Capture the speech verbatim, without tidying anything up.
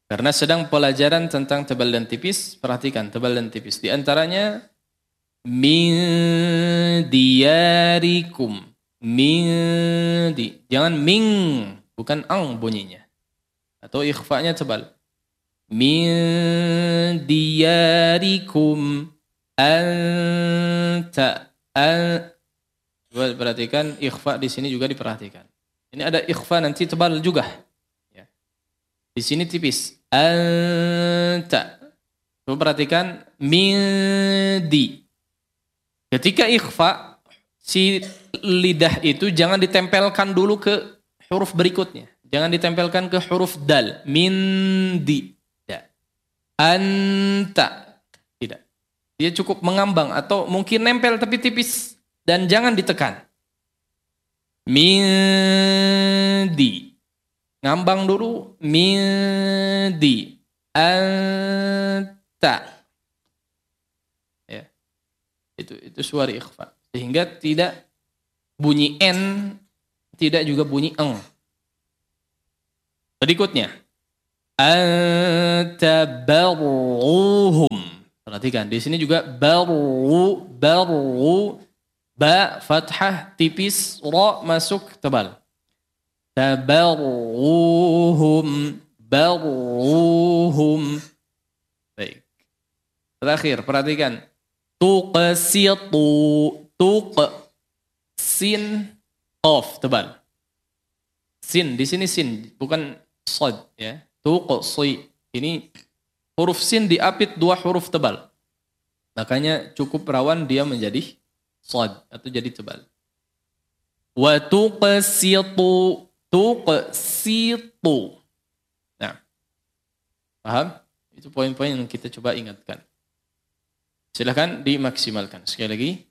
Karena sedang pelajaran tentang tebal dan tipis, perhatikan tebal dan tipis. Di antaranya min diyarikum. Min di. Jangan ming, bukan ang bunyinya. Atau ikhfa'nya tebal. Min diyarikum anta an. Perhatikan ikhfa di sini juga diperhatikan. Ini ada ikhfa nanti tebal juga. Ya. Di sini tipis. Anta. Coba perhatikan min di. Ketika ikhfa, si lidah itu jangan ditempelkan dulu ke huruf berikutnya. Jangan ditempelkan ke huruf dal. Min di. Tidak. Anta. Tidak. Dia cukup mengambang atau mungkin nempel tapi tipis. Dan jangan ditekan. Min di. Ngambang dulu. Min di. Anta. Ya. Itu itu suara ikhfa. Sehingga tidak bunyi n, tidak juga bunyi eng. Berikutnya. Anta barruhum. Perhatikan, di sini juga barru, barru, ba fathah tipis, ra masuk tebal. Tabarruhum, barruhum. Baik. Terakhir, perhatikan. Tuqsitu, tuq, sin, qaf, tebal. Sin, di sini sin, bukan sad, ya. Tuqsi, ini huruf sin diapit dua huruf tebal. Makanya cukup rawan dia menjadi sad atau jadi tebal. Wa tuqsitu, tuqsitu. Nah, paham? Itu poin-poin yang kita coba ingatkan. Silakan dimaksimalkan. Sekali lagi.